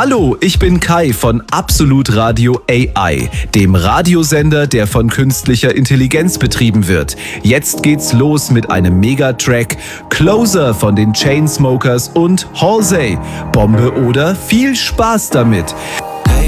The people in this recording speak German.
Hallo, ich bin Kai von Absolut Radio AI, dem Radiosender, der von künstlicher Intelligenz betrieben wird. Jetzt geht's los mit einem Megatrack, Closer von den Chainsmokers und Halsey. Bombe oder? Viel Spaß damit!